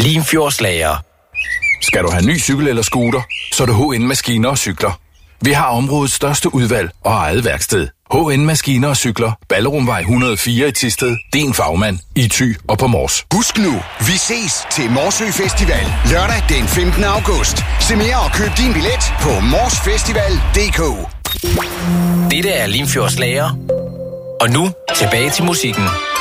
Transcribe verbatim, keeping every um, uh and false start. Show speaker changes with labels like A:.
A: Limfjordslager.
B: Skal du have ny cykel eller scooter, så er det H N Maskiner og Cykler. Vi har områdets største udvalg og eget værksted. H N Maskiner og Cykler. Ballerumvej et hundrede og fire i Thisted. Din fagmand i Thy og på Mors.
C: Husk nu, vi ses til Morsø Festival lørdag den femtende august. Se mere og køb din billet på morsfestival punktum d k.
A: Dette er Limfjordslager. Og nu tilbage til musikken.